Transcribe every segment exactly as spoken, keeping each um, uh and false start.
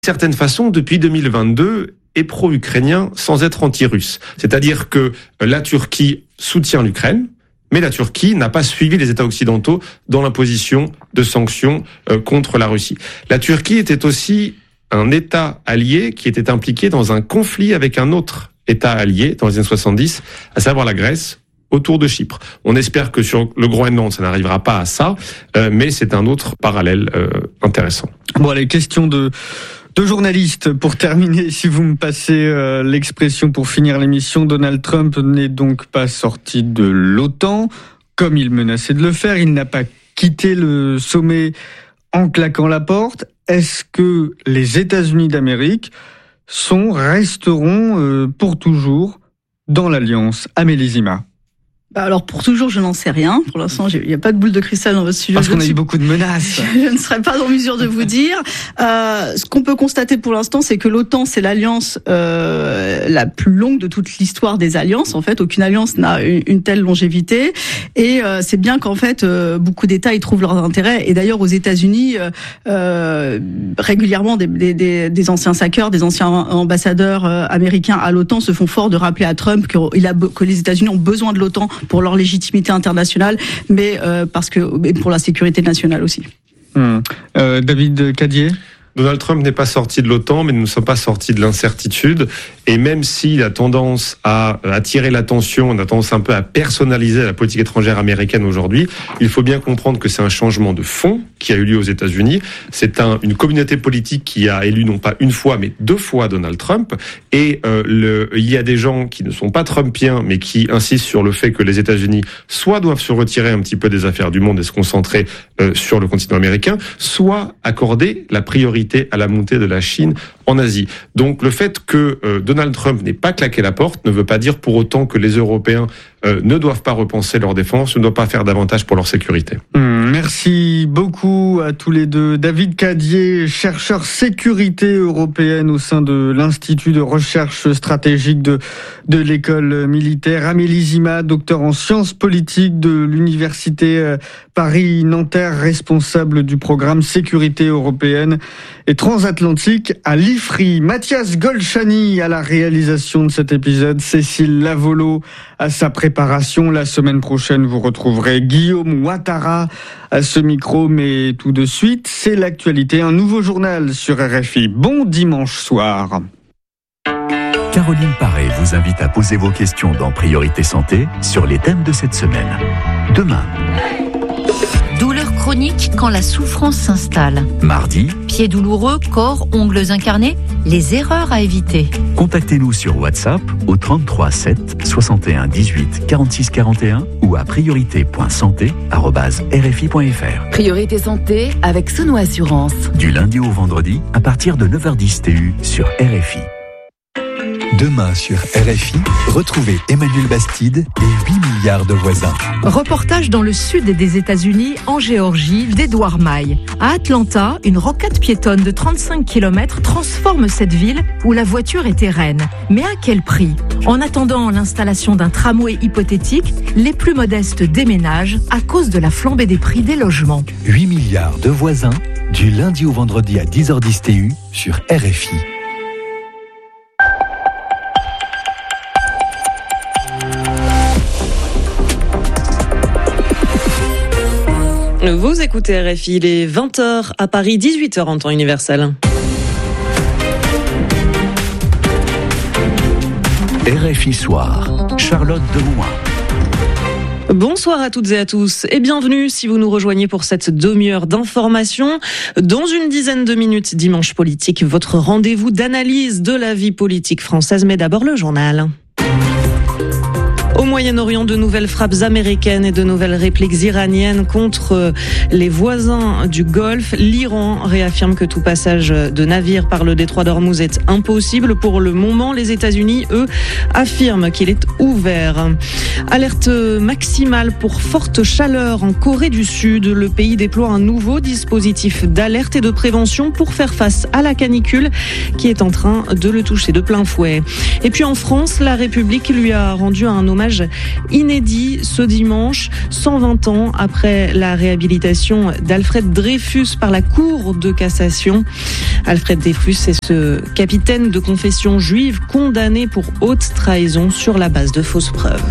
certaine façon, depuis deux mille vingt-deux, est pro-ukrainien sans être anti-russe. C'est-à-dire que la Turquie soutient l'Ukraine, mais la Turquie n'a pas suivi les États occidentaux dans l'imposition de sanctions euh, contre la Russie. La Turquie était aussi un État allié qui était impliqué dans un conflit avec un autre État allié dans les années soixante-dix, à savoir la Grèce, autour de Chypre. On espère que sur le Groenland, ça n'arrivera pas à ça, euh, mais c'est un autre parallèle euh, intéressant. Bon, allez, question de... Deux journalistes, pour terminer, si vous me passez euh, l'expression pour finir l'émission, Donald Trump n'est donc pas sorti de l'OTAN, comme il menaçait de le faire. Il n'a pas quitté le sommet en claquant la porte. Est-ce que les États-Unis d'Amérique sont, resteront euh, pour toujours dans l'Alliance? Amélie Zima. Bah alors pour toujours, je n'en sais rien. Pour l'instant, il n'y a pas de boule de cristal dans votre studio. Parce qu'on a eu beaucoup de menaces. Je, je ne serais pas en mesure de vous dire. Euh, ce qu'on peut constater pour l'instant, c'est que l'OTAN, c'est l'alliance euh, la plus longue de toute l'histoire des alliances. En fait, aucune alliance n'a une, une telle longévité. Et euh, c'est bien qu'en fait, euh, beaucoup d'États y trouvent leurs intérêts. Et d'ailleurs, aux États-Unis, euh, euh, régulièrement, des, des, des anciens hackers, des anciens ambassadeurs euh, américains à l'OTAN se font fort de rappeler à Trump que, il a, que les États-Unis ont besoin de l'OTAN pour leur légitimité internationale, mais euh, parce que mais pour la sécurité nationale aussi. Hum. Euh, David Cadier. Donald Trump n'est pas sorti de l'OTAN, mais nous ne sommes pas sortis de l'incertitude. Et même s'il a tendance à attirer l'attention, on a tendance un peu à personnaliser la politique étrangère américaine aujourd'hui, il faut bien comprendre que c'est un changement de fond qui a eu lieu aux États-Unis. C'est un, une communauté politique qui a élu non pas une fois, mais deux fois Donald Trump. Et euh, le, il y a des gens qui ne sont pas trumpiens, mais qui insistent sur le fait que les États-Unis soit doivent se retirer un petit peu des affaires du monde et se concentrer euh, sur le continent américain, soit accorder la priorité à la montée de la Chine en Asie. Donc le fait que euh, Donald Trump n'ait pas claqué la porte ne veut pas dire pour autant que les Européens euh, ne doivent pas repenser leur défense, ne doivent pas faire davantage pour leur sécurité. Mmh, merci beaucoup à tous les deux. David Cadier, chercheur sécurité européenne au sein de l'Institut de recherche stratégique de, de l'école militaire. Amélie Zima, docteur en sciences politiques de l'Université Paris-Nanterre, responsable du programme sécurité européenne et transatlantique à l'I F R I. Mathias Golchani à la réalisation de cet épisode, Cécile Lavolo à sa préparation. La semaine prochaine, vous retrouverez Guillaume Ouattara à ce micro, mais tout de suite, c'est l'actualité. Un nouveau journal sur R F I. Bon dimanche soir. Caroline Paré vous invite à poser vos questions dans Priorité Santé sur les thèmes de cette semaine. Demain. Douleur chronique quand la souffrance s'installe. Mardi. Pieds douloureux, corps, ongles incarnés, les erreurs à éviter. Contactez-nous sur WhatsApp au trente-trois sept soixante et un dix-huit quarante-six quarante et un ou à priorité point santé arobase r f i point f r. Priorité Santé avec Sono Assurance. Du lundi au vendredi à partir de neuf heures dix T U sur R F I. Demain sur R F I, retrouvez Emmanuel Bastide et huit milliards de voisins. Reportage dans le sud des États-Unis, en Géorgie, d'Edouard Maille. À Atlanta, une rocade piétonne de trente-cinq kilomètres transforme cette ville où la voiture était reine. Mais à quel prix ? En attendant l'installation d'un tramway hypothétique, les plus modestes déménagent à cause de la flambée des prix des logements. huit milliards de voisins, du lundi au vendredi à dix heures dix T U sur R F I. Vous écoutez R F I, il est vingt heures à Paris, dix-huit heures en temps universel. R F I Soir, Charlotte Delouin. Bonsoir à toutes et à tous et bienvenue si vous nous rejoignez pour cette demi-heure d'information. Dans une dizaine de minutes, Dimanche Politique, votre rendez-vous d'analyse de la vie politique française. Mais d'abord le journal. Au Moyen-Orient, de nouvelles frappes américaines et de nouvelles répliques iraniennes contre les voisins du Golfe. L'Iran réaffirme que tout passage de navires par le détroit d'Ormuz est impossible. Pour le moment, les États-Unis, eux, affirment qu'il est ouvert. Alerte maximale pour forte chaleur en Corée du Sud. Le pays déploie un nouveau dispositif d'alerte et de prévention pour faire face à la canicule qui est en train de le toucher de plein fouet. Et puis en France, la République lui a rendu un hommage hommage inédit ce dimanche, cent vingt ans après la réhabilitation d'Alfred Dreyfus par la Cour de cassation. Alfred Dreyfus est ce capitaine de confession juive condamné pour haute trahison sur la base de fausses preuves.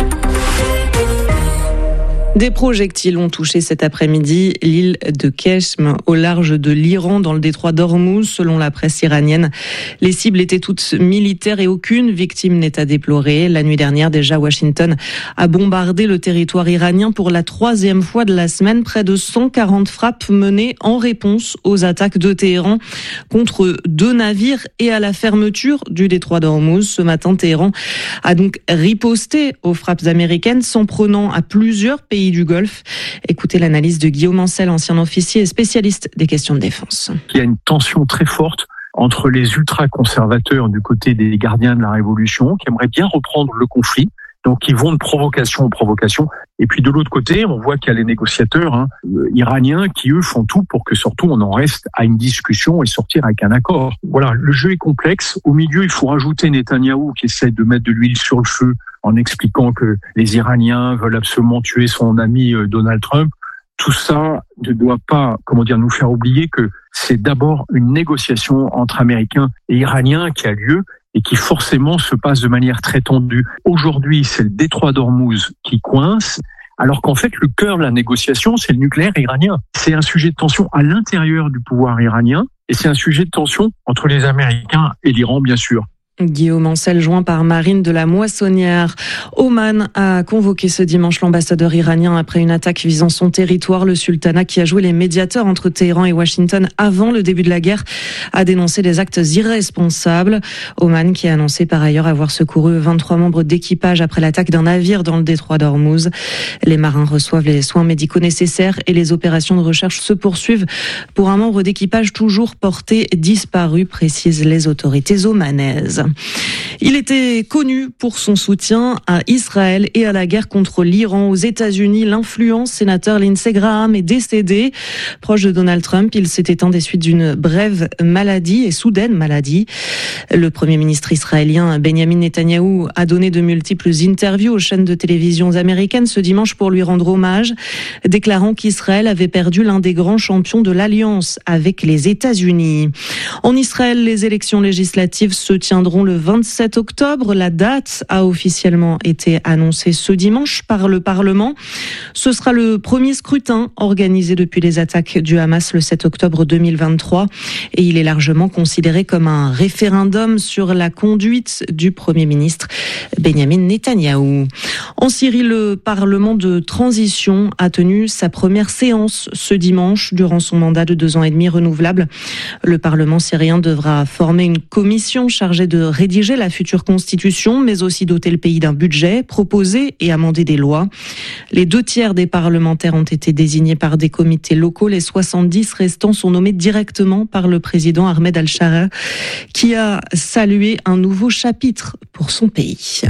Des projectiles ont touché cet après-midi l'île de Keshm au large de l'Iran dans le détroit d'Ormuz, selon la presse iranienne. Les cibles étaient toutes militaires et aucune victime n'est à déplorer. La nuit dernière, déjà, Washington a bombardé le territoire iranien pour la troisième fois de la semaine. Près de cent quarante frappes menées en réponse aux attaques de Téhéran contre deux navires et à la fermeture du détroit d'Ormuz. Ce matin, Téhéran a donc riposté aux frappes américaines, s'en prenant à plusieurs pays du Golfe. Écoutez l'analyse de Guillaume Ancel, ancien officier et spécialiste des questions de défense. Il y a une tension très forte entre les ultra-conservateurs du côté des gardiens de la Révolution qui aimeraient bien reprendre le conflit, donc ils vont de provocation en provocation. Et puis de l'autre côté, on voit qu'il y a les négociateurs hein, iraniens qui, eux, font tout pour que surtout on en reste à une discussion et sortir avec un accord. Voilà, le jeu est complexe. Au milieu, il faut rajouter Netanyahou qui essaie de mettre de l'huile sur le feu en expliquant que les Iraniens veulent absolument tuer son ami Donald Trump. Tout ça ne doit pas, comment dire, nous faire oublier que c'est d'abord une négociation entre Américains et Iraniens qui a lieu et qui forcément se passe de manière très tendue. Aujourd'hui, c'est le détroit d'Ormuz qui coince, alors qu'en fait, le cœur de la négociation, c'est le nucléaire iranien. C'est un sujet de tension à l'intérieur du pouvoir iranien et c'est un sujet de tension entre les Américains et l'Iran, bien sûr. Guillaume Ancel, joint par Marine de la Moissonnière. Oman a convoqué ce dimanche l'ambassadeur iranien après une attaque visant son territoire. Le sultanat, qui a joué les médiateurs entre Téhéran et Washington avant le début de la guerre, a dénoncé des actes irresponsables. Oman, qui a annoncé par ailleurs avoir secouru vingt-trois membres d'équipage après l'attaque d'un navire dans le détroit d'Ormuz. Les marins reçoivent les soins médicaux nécessaires et les opérations de recherche se poursuivent pour un membre d'équipage toujours porté disparu, précisent les autorités omanaises. Il était connu pour son soutien à Israël et à la guerre contre l'Iran. Aux États-Unis, l'influent sénateur Lindsey Graham est décédé. Proche de Donald Trump, il s'est éteint des suites d'une brève maladie et soudaine maladie. Le Premier ministre israélien Benjamin Netanyahou a donné de multiples interviews aux chaînes de télévision américaines ce dimanche pour lui rendre hommage, déclarant qu'Israël avait perdu l'un des grands champions de l'alliance avec les États-Unis. En Israël, les élections législatives se tiendront le vingt-sept octobre. La date a officiellement été annoncée ce dimanche par le Parlement. Ce sera le premier scrutin organisé depuis les attaques du Hamas le sept octobre deux mille vingt-trois et il est largement considéré comme un référendum sur la conduite du Premier ministre Benjamin Netanyahou. En Syrie, le Parlement de transition a tenu sa première séance ce dimanche durant son mandat de deux ans et demi renouvelable. Le Parlement syrien devra former une commission chargée de rédiger la future constitution, mais aussi doter le pays d'un budget, proposer et amender des lois. Les deux tiers des parlementaires ont été désignés par des comités locaux. Les soixante-dix restants sont nommés directement par le président Ahmed al-Shara, qui a salué un nouveau chapitre pour son pays.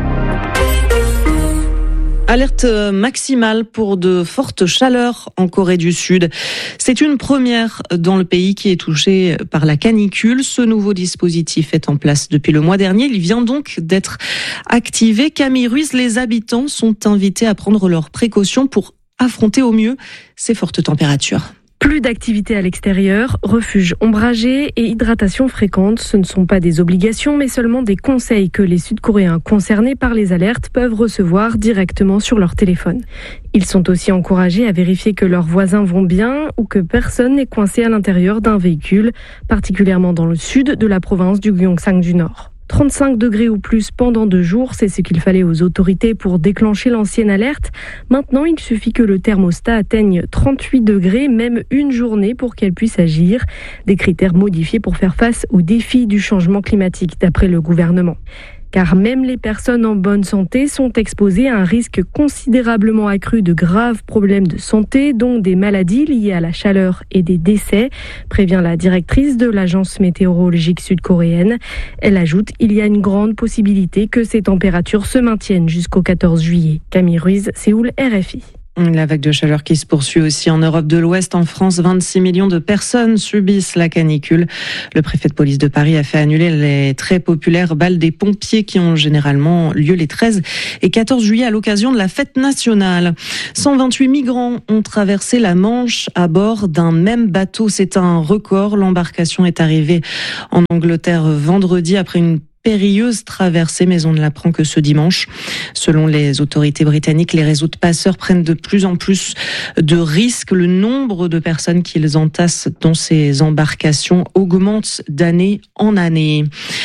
Alerte maximale pour de fortes chaleurs en Corée du Sud. C'est une première dans le pays qui est touché par la canicule. Ce nouveau dispositif est en place depuis le mois dernier. Il vient donc d'être activé. Camille Ruiz, les habitants sont invités à prendre leurs précautions pour affronter au mieux ces fortes températures. Plus d'activité à l'extérieur, refuge ombragé et hydratation fréquente, ce ne sont pas des obligations mais seulement des conseils que les Sud-Coréens concernés par les alertes peuvent recevoir directement sur leur téléphone. Ils sont aussi encouragés à vérifier que leurs voisins vont bien ou que personne n'est coincé à l'intérieur d'un véhicule, particulièrement dans le sud de la province du Gyeongsang du Nord. trente-cinq degrés ou plus pendant deux jours, c'est ce qu'il fallait aux autorités pour déclencher l'ancienne alerte. Maintenant, il suffit que le thermostat atteigne trente-huit degrés, même une journée, pour qu'elle puisse agir. Des critères modifiés pour faire face aux défis du changement climatique, d'après le gouvernement. Car même les personnes en bonne santé sont exposées à un risque considérablement accru de graves problèmes de santé, dont des maladies liées à la chaleur et des décès, prévient la directrice de l'agence météorologique sud-coréenne. Elle ajoute qu'il y a une grande possibilité que ces températures se maintiennent jusqu'au quatorze juillet. Camille Ruiz, Séoul, R F I. La vague de chaleur qui se poursuit aussi en Europe de l'Ouest. En France, vingt-six millions de personnes subissent la canicule. Le préfet de police de Paris a fait annuler les très populaires balles des pompiers qui ont généralement lieu les treize et quatorze juillet à l'occasion de la fête nationale. cent vingt-huit migrants ont traversé la Manche à bord d'un même bateau. C'est un record. L'embarcation est arrivée en Angleterre vendredi après une périlleuse traversée, mais on ne l'apprend que ce dimanche. Selon les autorités britanniques, les réseaux de passeurs prennent de plus en plus de risques. Le nombre de personnes qu'ils entassent dans ces embarcations augmente d'année en année.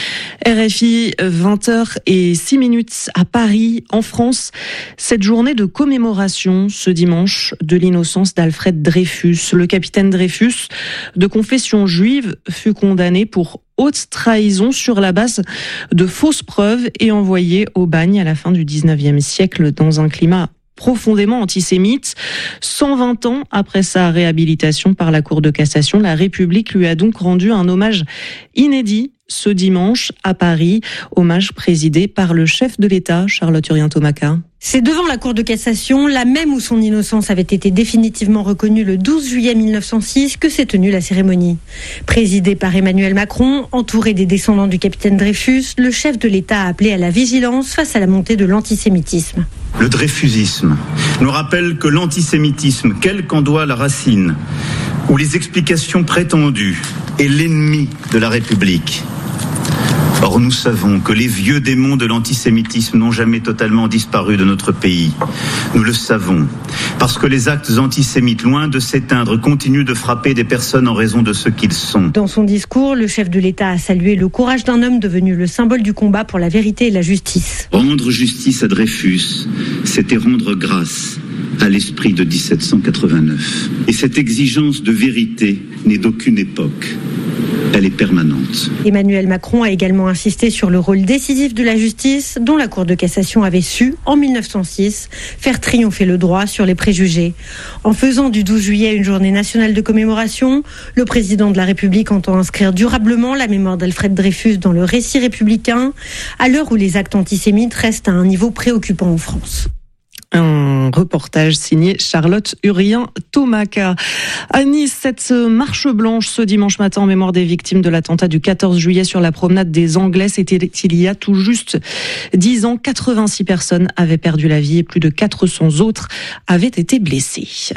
R F I, vingt heures zéro six minutes à Paris, en France. Cette journée de commémoration ce dimanche de l'innocence d'Alfred Dreyfus. Le capitaine Dreyfus, de confession juive, fut condamné pour haute trahison sur la base de fausses preuves et envoyé au bagne à la fin du dix-neuvième siècle dans un climat profondément antisémite. cent vingt ans après sa réhabilitation par la Cour de cassation, la République lui a donc rendu un hommage inédit ce dimanche à Paris, hommage présidé par le chef de l'État, Charlotte Urien-Thomaca. C'est devant la Cour de cassation, la même où son innocence avait été définitivement reconnue le douze juillet mille neuf cent six, que s'est tenue la cérémonie. Présidée par Emmanuel Macron, entouré des descendants du capitaine Dreyfus, le chef de l'État a appelé à la vigilance face à la montée de l'antisémitisme. Le dreyfusisme nous rappelle que l'antisémitisme, quelle qu'en soit la racine, ou les explications prétendues, est l'ennemi de la République. Or, nous savons que les vieux démons de l'antisémitisme n'ont jamais totalement disparu de notre pays. Nous le savons, parce que les actes antisémites, loin de s'éteindre, continuent de frapper des personnes en raison de ce qu'ils sont. Dans son discours, le chef de l'État a salué le courage d'un homme devenu le symbole du combat pour la vérité et la justice. Rendre justice à Dreyfus, c'était rendre grâce à l'esprit de dix-sept cent quatre-vingt-neuf. Et cette exigence de vérité n'est d'aucune époque. Elle est permanente. Emmanuel Macron a également insisté sur le rôle décisif de la justice, dont la Cour de cassation avait su, en mille neuf cent six, faire triompher le droit sur les préjugés. En faisant du douze juillet une journée nationale de commémoration, le président de la République entend inscrire durablement la mémoire d'Alfred Dreyfus dans le récit républicain, à l'heure où les actes antisémites restent à un niveau préoccupant en France. Un reportage signé Charlotte Urien-Thomaca. À Nice, cette marche blanche ce dimanche matin en mémoire des victimes de l'attentat du quatorze juillet sur la promenade des Anglais, c'était il y a tout juste dix ans. quatre-vingt-six personnes avaient perdu la vie et plus de quatre cents autres avaient été blessées.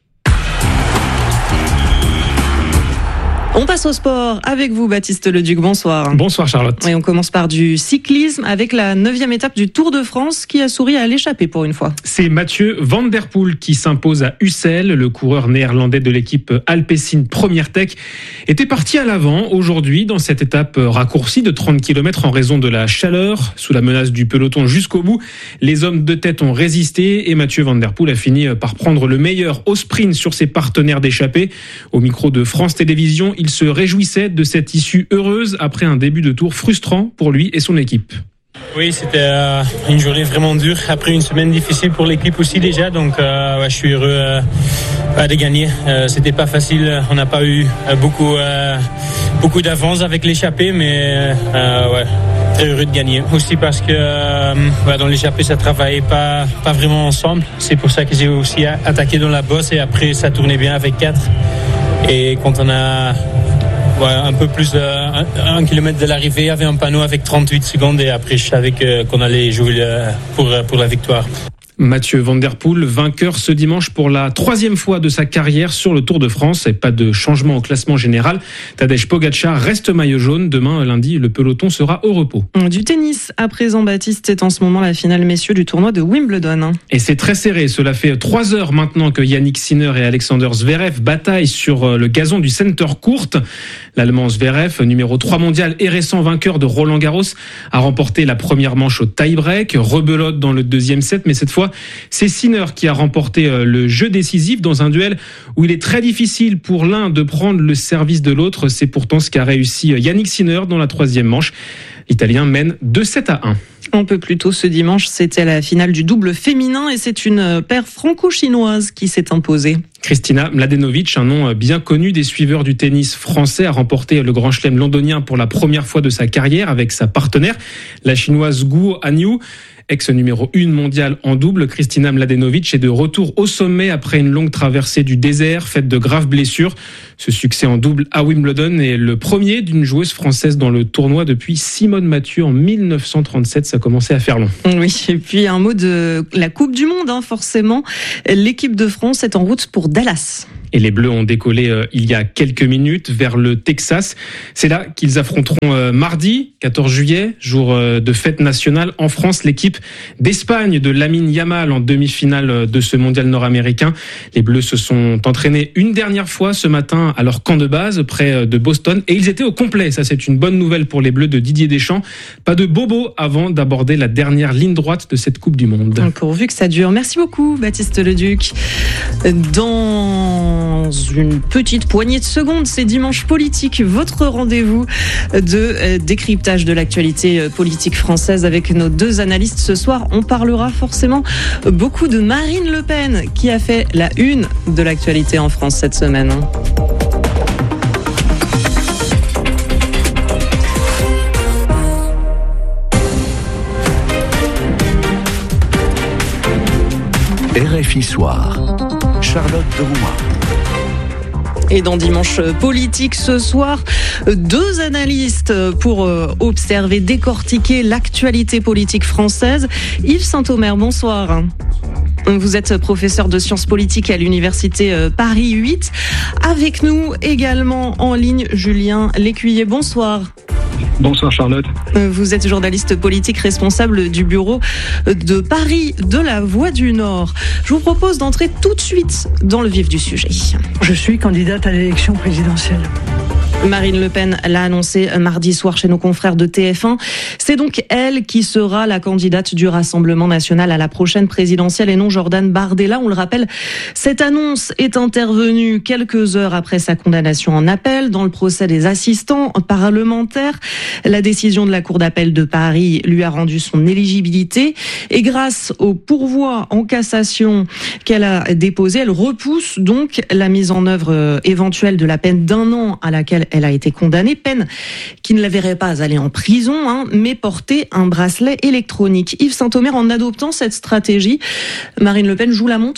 On passe au sport avec vous, Baptiste Leduc. Bonsoir. Bonsoir, Charlotte. Et on commence par du cyclisme avec la neuvième étape du Tour de France qui a souri à l'échappée pour une fois. C'est Mathieu Van Der Poel qui s'impose à Ussel. Le coureur néerlandais de l'équipe Alpecin Première Tech était parti à l'avant aujourd'hui dans cette étape raccourcie de trente kilomètres en raison de la chaleur. Sous la menace du peloton jusqu'au bout, les hommes de tête ont résisté et Mathieu Van Der Poel a fini par prendre le meilleur au sprint sur ses partenaires d'échappée. Au micro de France Télévisions, il se réjouissait de cette issue heureuse après un début de tour frustrant pour lui et son équipe. Oui, c'était euh, une journée vraiment dure, après une semaine difficile pour l'équipe aussi déjà, donc euh, ouais, je suis heureux euh, de gagner. Euh, c'était pas facile, on n'a pas eu euh, beaucoup, euh, beaucoup d'avance avec l'échappée, mais euh, ouais, très heureux de gagner. Aussi parce que euh, ouais, dans l'échappée ça travaillait pas, pas vraiment ensemble, c'est pour ça que j'ai aussi attaqué dans la bosse et après ça tournait bien avec quatre. Et quand on a ouais, un peu plus d'un un kilomètre de l'arrivée, il y avait un panneau avec trente-huit secondes et après je savais que, qu'on allait jouer pour, pour la victoire. Mathieu Van Der Poel, vainqueur ce dimanche pour la troisième fois de sa carrière sur le Tour de France. Et pas de changement au classement général. Tadej Pogacar reste maillot jaune. Demain, lundi, le peloton sera au repos. Du tennis, à présent, Baptiste, c'est en ce moment la finale messieurs du tournoi de Wimbledon. Et c'est très serré. Cela fait trois heures maintenant que Yannick Sinner et Alexander Zverev bataillent sur le gazon du Center Court. L'Allemand Zverev, numéro trois mondial et récent vainqueur de Roland Garros, a remporté la première manche au tie-break. Rebelote dans le deuxième set, mais cette fois, c'est Sinner qui a remporté le jeu décisif dans un duel où il est très difficile pour l'un de prendre le service de l'autre. C'est pourtant ce qu'a réussi Yannick Sinner dans la troisième manche. L'Italien mène deux sept à un. Un peu plus tôt ce dimanche, c'était la finale du double féminin et c'est une paire franco-chinoise qui s'est imposée. Kristina Mladenovic, un nom bien connu des suiveurs du tennis français, a remporté le Grand Chelem londonien pour la première fois de sa carrière avec sa partenaire, la chinoise Guo Hanyu. ex numéro un mondial en double, Kristina Mladenovic est de retour au sommet après une longue traversée du désert faite de graves blessures. Ce succès en double à Wimbledon est le premier d'une joueuse française dans le tournoi depuis Simone Mathieu en mille neuf cent trente-sept. Ça commençait à faire long. Oui, et puis un mot de la Coupe du Monde, hein, forcément. L'équipe de France est en route pour Dallas. Et les Bleus ont décollé euh, il y a quelques minutes vers le Texas. C'est là qu'ils affronteront euh, mardi, quatorze juillet, jour euh, de fête nationale en France, l'équipe d'Espagne de Lamine Yamal en demi-finale de ce mondial nord-américain. Les Bleus se sont entraînés une dernière fois ce matin à leur camp de base près de Boston et ils étaient au complet. Ça, c'est une bonne nouvelle pour les Bleus de Didier Deschamps. Pas de bobo avant d'aborder la dernière ligne droite de cette Coupe du Monde. Pourvu que ça dure. Merci beaucoup, Baptiste Leduc. Dans une petite poignée de secondes, c'est Dimanche Politique, votre rendez-vous de décryptage de l'actualité politique française avec nos deux analystes. Ce soir, on parlera forcément beaucoup de Marine Le Pen qui a fait la une de l'actualité en France cette semaine. R F I Soir, Charlotte Drouin. Et dans Dimanche Politique ce soir, deux analystes pour observer, décortiquer l'actualité politique française. Yves Saint-Omer, bonsoir. Vous êtes professeur de sciences politiques à l'université Paris huit. Avec nous également en ligne, Julien Lécuyer, bonsoir. Bonsoir Charlotte. Vous êtes journaliste politique responsable du bureau de Paris de la Voix du Nord. Je vous propose d'entrer tout de suite dans le vif du sujet. Je suis candidate à l'élection présidentielle. Marine Le Pen l'a annoncé mardi soir chez nos confrères de T F un. C'est donc elle qui sera la candidate du Rassemblement national à la prochaine présidentielle et non Jordan Bardella. On le rappelle, cette annonce est intervenue quelques heures après sa condamnation en appel dans le procès des assistants parlementaires. La décision de la Cour d'appel de Paris lui a rendu son éligibilité et grâce au pourvoi en cassation qu'elle a déposé, elle repousse donc la mise en œuvre éventuelle de la peine d'un an à laquelle elle a été condamnée, peine qui ne la verrait pas aller en prison, hein, mais porter un bracelet électronique. Yves Saint-Omer, en adoptant cette stratégie, Marine Le Pen joue la montre ?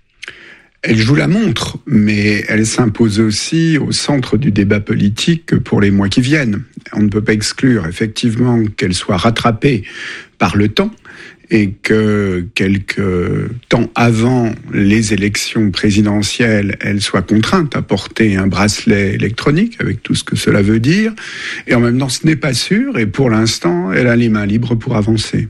Elle joue la montre, mais elle s'impose aussi au centre du débat politique pour les mois qui viennent. On ne peut pas exclure effectivement qu'elle soit rattrapée par le temps et que quelques temps avant les élections présidentielles, elle soit contrainte à porter un bracelet électronique avec tout ce que cela veut dire. Et en même temps, ce n'est pas sûr et pour l'instant, elle a les mains libres pour avancer.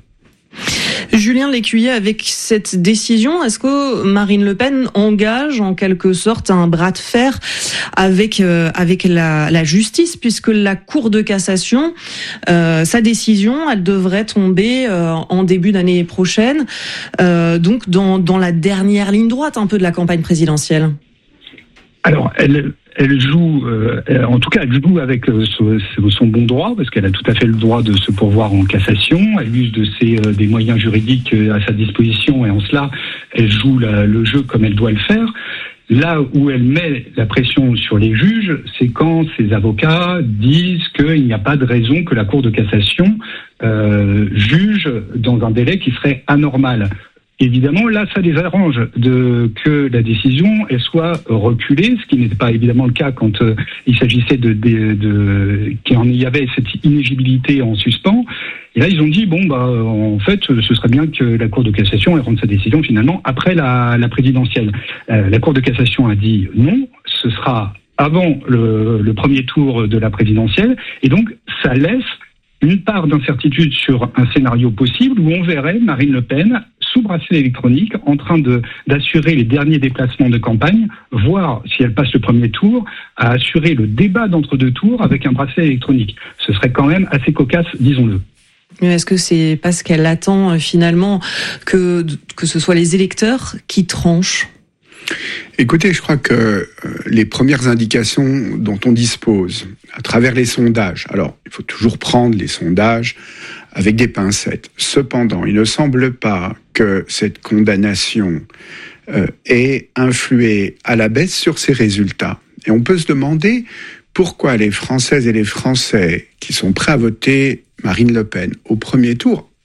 Julien Lécuyer, avec cette décision, est-ce que Marine Le Pen engage en quelque sorte un bras de fer avec euh, avec la, la justice, puisque la Cour de cassation, euh, sa décision, elle devrait tomber euh, en début d'année prochaine, euh, donc dans dans la dernière ligne droite un peu de la campagne présidentielle. Alors, elle, elle joue, euh, en tout cas, elle joue avec euh, son, son bon droit, parce qu'elle a tout à fait le droit de se pourvoir en cassation. Elle use de ses euh, des moyens juridiques euh, à sa disposition, et en cela, elle joue la, le jeu comme elle doit le faire. Là où elle met la pression sur les juges, c'est quand ses avocats disent qu'il n'y a pas de raison que la Cour de cassation euh, juge dans un délai qui serait anormal. Évidemment, là, ça les arrange de que la décision elle soit reculée, ce qui n'était pas évidemment le cas quand euh, il s'agissait de, de, de qu'il y avait cette inéligibilité en suspens. Et là, ils ont dit bon bah en fait, ce serait bien que la Cour de cassation elle rende sa décision finalement après la, la présidentielle. Euh, la Cour de cassation a dit non, ce sera avant le, le premier tour de la présidentielle, et donc ça laisse une part d'incertitude sur un scénario possible où on verrait Marine Le Pen sous bracelet électronique en train de d'assurer les derniers déplacements de campagne, voire, si elle passe le premier tour, à assurer le débat d'entre-deux tours avec un bracelet électronique. Ce serait quand même assez cocasse, disons-le. Mais est-ce que c'est parce qu'elle attend finalement que, que ce soit les électeurs qui tranchent ? Écoutez, je crois que les premières indications dont on dispose à travers les sondages, alors il faut toujours prendre les sondages avec des pincettes. Cependant, il ne semble pas que cette condamnation euh, ait influé à la baisse sur ces résultats. Et on peut se demander pourquoi les Françaises et les Français qui sont prêts à voter Marine Le Pen au premier tour,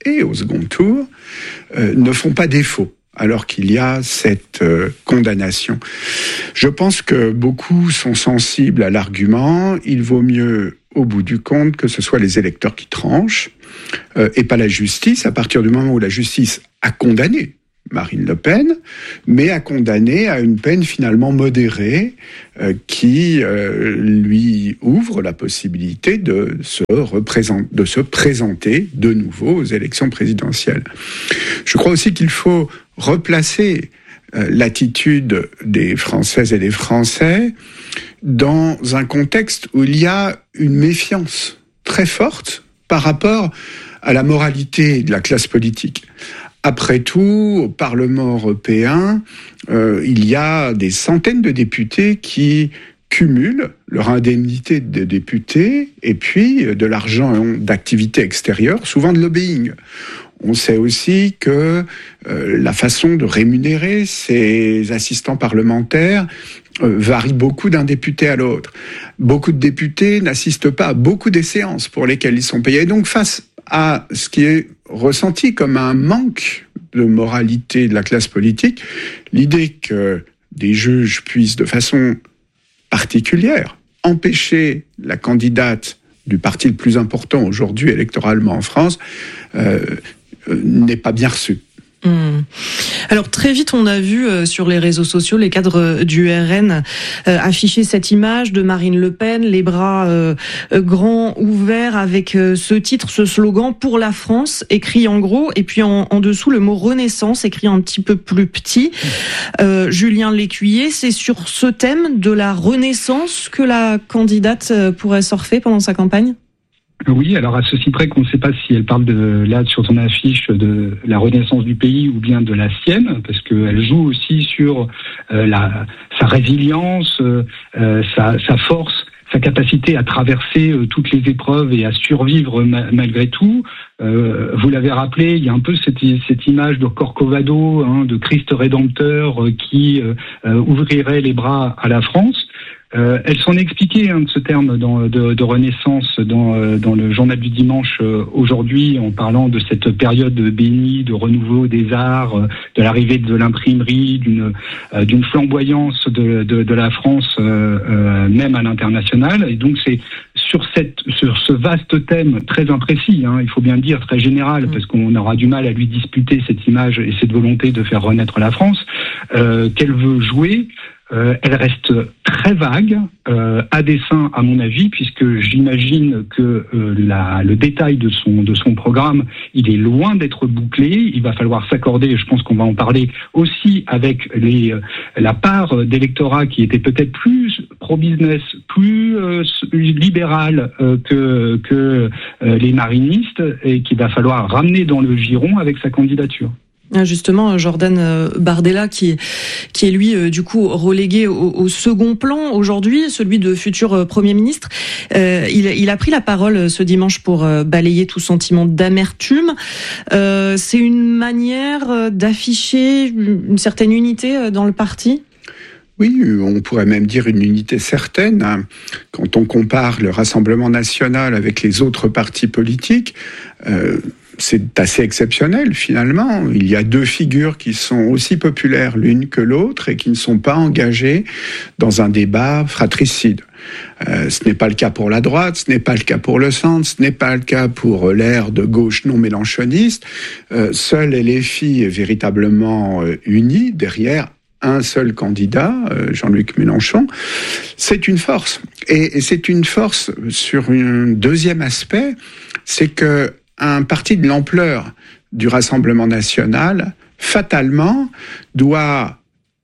et au second tour, euh, ne font pas défaut, alors qu'il y a cette euh, condamnation. Je pense que beaucoup sont sensibles à l'argument, il vaut mieux, au bout du compte, que ce soit les électeurs qui tranchent, euh, et pas la justice, à partir du moment où la justice a condamné Marine Le Pen, mais a condamné à une peine finalement modérée euh, qui euh, lui ouvre la possibilité de se, représenter, de se présenter de nouveau aux élections présidentielles. Je crois aussi qu'il faut replacer euh, l'attitude des Françaises et des Français dans un contexte où il y a une méfiance très forte par rapport à la moralité de la classe politique. Après tout, au Parlement européen, euh, il y a des centaines de députés qui cumulent leur indemnité de député et puis de l'argent d'activité extérieure, souvent de lobbying. On sait aussi que euh, la façon de rémunérer ces assistants parlementaires euh, varie beaucoup d'un député à l'autre. Beaucoup de députés n'assistent pas à beaucoup des séances pour lesquelles ils sont payés. Et donc, face à ce qui est ressenti comme un manque de moralité de la classe politique, l'idée que des juges puissent de façon particulière empêcher la candidate du parti le plus important aujourd'hui électoralement en France euh, n'est pas bien reçue. Mmh. Alors très vite, on a vu euh, sur les réseaux sociaux les cadres du R N euh, afficher cette image de Marine Le Pen, les bras euh, grands ouverts avec euh, ce titre, ce slogan « Pour la France » écrit en gros, et puis en, en dessous le mot « Renaissance » écrit un petit peu plus petit. Euh, Julien Lécuyer, c'est sur ce thème de la Renaissance que la candidate pourrait surfer pendant sa campagne ? Oui, alors à ceci près qu'on ne sait pas si elle parle de, là sur ton affiche, de la renaissance du pays ou bien de la sienne, parce qu'elle joue aussi sur euh, la, sa résilience, euh, sa, sa force, sa capacité à traverser euh, toutes les épreuves et à survivre ma, malgré tout. Euh, vous l'avez rappelé, il y a un peu cette, cette image de Corcovado, hein, de Christ rédempteur euh, qui euh, ouvrirait les bras à la France. Euh, elle s'en est expliquée hein, de ce terme dans, de, de renaissance dans, euh, dans le journal du dimanche euh, aujourd'hui, en parlant de cette période bénie de renouveau des arts, euh, de l'arrivée de l'imprimerie, d'une, euh, d'une flamboyance de, de, de la France euh, euh, même à l'international. Et donc c'est sur, cette, sur ce vaste thème très imprécis, hein, il faut bien dire très général, parce qu'on aura du mal à lui disputer cette image et cette volonté de faire renaître la France, euh, qu'elle veut jouer. Euh, elle reste très vague, euh, à dessein à mon avis, puisque j'imagine que euh, la, le détail de son de son programme, il est loin d'être bouclé. Il va falloir s'accorder, je pense qu'on va en parler aussi avec les euh, la part d'électorat qui était peut-être plus pro-business, plus euh, libéral euh, que que euh, les marinistes, et qu'il va falloir ramener dans le giron avec sa candidature. Justement, Jordan Bardella, qui, qui est lui, du coup, relégué au, au second plan aujourd'hui, celui de futur Premier ministre. Euh, il, il a pris la parole ce dimanche pour balayer tout sentiment d'amertume. Euh, c'est une manière d'afficher une certaine unité dans le parti ? Oui, on pourrait même dire une unité certaine. Quand on compare le Rassemblement national avec les autres partis politiques, euh, c'est assez exceptionnel finalement. Il y a deux figures qui sont aussi populaires l'une que l'autre et qui ne sont pas engagées dans un débat fratricide. Euh, ce n'est pas le cas pour la droite, ce n'est pas le cas pour le centre, ce n'est pas le cas pour l'aire de gauche non mélenchoniste. Euh, seul L F I est véritablement euh, uni derrière un seul candidat, euh, Jean-Luc Mélenchon. C'est une force. Et, et c'est une force sur un deuxième aspect, c'est que un parti de l'ampleur du Rassemblement national, fatalement, doit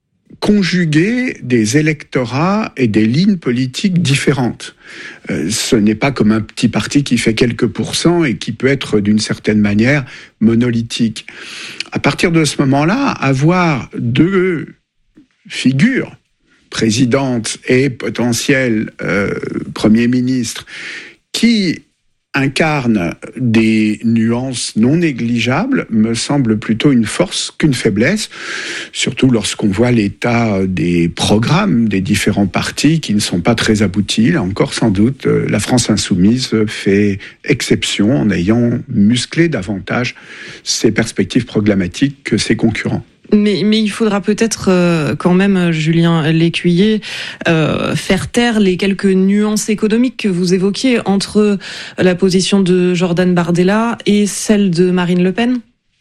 conjuguer des électorats et des lignes politiques différentes. Euh, ce n'est pas comme un petit parti qui fait quelques pourcents et qui peut être d'une certaine manière monolithique. À partir de ce moment-là, avoir deux figures, présidente et potentiel euh, Premier ministre, qui incarne des nuances non négligeables me semble plutôt une force qu'une faiblesse, surtout lorsqu'on voit l'état des programmes des différents partis qui ne sont pas très aboutis. Là encore, sans doute, la France insoumise fait exception en ayant musclé davantage ses perspectives programmatiques que ses concurrents. Mais, mais il faudra peut-être euh, quand même, Julien Lécuyer, euh, faire taire les quelques nuances économiques que vous évoquiez entre la position de Jordan Bardella et celle de Marine Le Pen.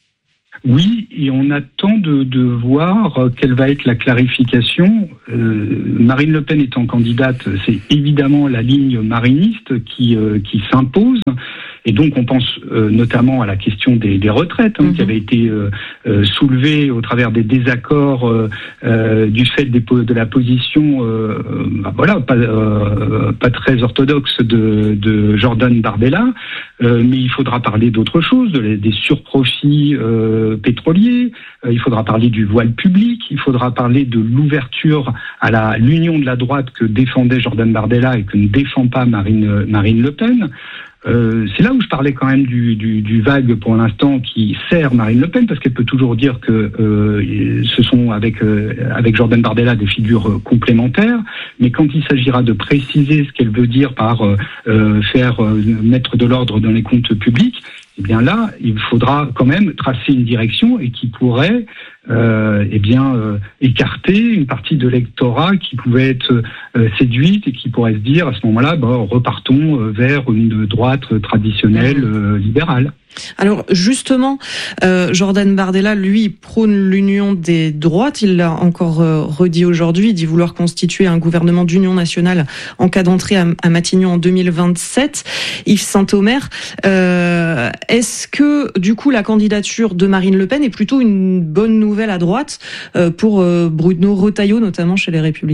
Oui, et on attend de, de voir quelle va être la clarification. Euh, Marine Le Pen étant candidate, c'est évidemment la ligne mariniste qui, euh, qui s'impose. Et donc, on pense euh, notamment à la question des, des retraites, hein, mmh. qui avait été euh, euh, soulevée au travers des désaccords euh, euh, du fait des, de la position, euh, bah, voilà, pas, euh, pas très orthodoxe de, de Jordan Bardella. Euh, mais il faudra parler d'autre chose, de, des surprofits euh, pétroliers. Euh, il faudra parler du voile public. Il faudra parler de l'ouverture à la l'union de la droite que défendait Jordan Bardella et que ne défend pas Marine Marine Le Pen. Euh, c'est là où je parlais quand même du, du, du vague pour l'instant qui sert Marine Le Pen, parce qu'elle peut toujours dire que euh, ce sont avec euh, avec Jordan Bardella des figures euh, complémentaires, mais quand il s'agira de préciser ce qu'elle veut dire par euh, faire euh, mettre de l'ordre dans les comptes publics, eh bien là, il faudra quand même tracer une direction et qui pourrait euh, eh bien euh, écarter une partie de l'électorat qui pouvait être euh, séduite et qui pourrait se dire à ce moment-là, bon, repartons euh, vers une droite traditionnelle euh, libérale. Alors justement, euh, Jordan Bardella, lui, prône l'union des droites. Il l'a encore euh, redit aujourd'hui. Il dit vouloir constituer un gouvernement d'union nationale en cas d'entrée à, à Matignon en deux mille vingt-sept. Yves Saint-Omer, euh, est-ce que du coup la candidature de Marine Le Pen est plutôt une bonne nouvelle à droite euh, pour euh, Bruno Retailleau, notamment chez les Républicains ?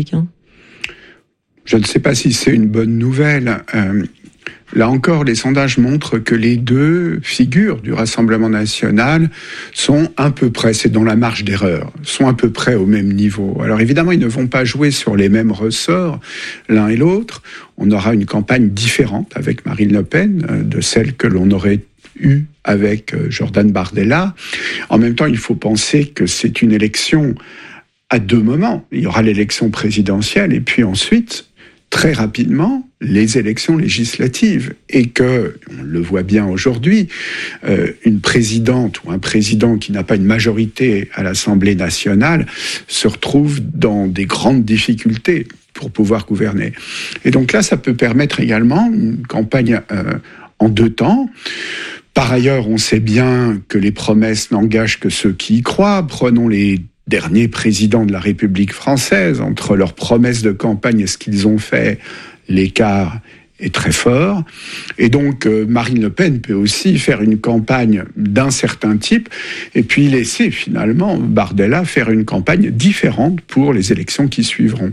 Je ne sais pas si c'est une bonne nouvelle. Euh... Là encore, les sondages montrent que les deux figures du Rassemblement national sont à peu près, c'est dans la marge d'erreur, sont à peu près au même niveau. Alors évidemment, ils ne vont pas jouer sur les mêmes ressorts, l'un et l'autre. On aura une campagne différente avec Marine Le Pen de celle que l'on aurait eue avec Jordan Bardella. En même temps, il faut penser que c'est une élection à deux moments. Il y aura l'élection présidentielle et puis ensuite, très rapidement, les élections législatives. Et que, on le voit bien aujourd'hui, euh, une présidente ou un président qui n'a pas une majorité à l'Assemblée nationale se retrouve dans des grandes difficultés pour pouvoir gouverner. Et donc là, ça peut permettre également une campagne euh, en deux temps. Par ailleurs, on sait bien que les promesses n'engagent que ceux qui y croient. Prenons les derniers présidents de la République française, entre leurs promesses de campagne et ce qu'ils ont fait, l'écart est très fort. Et donc, euh, Marine Le Pen peut aussi faire une campagne d'un certain type et puis laisser finalement Bardella faire une campagne différente pour les élections qui suivront.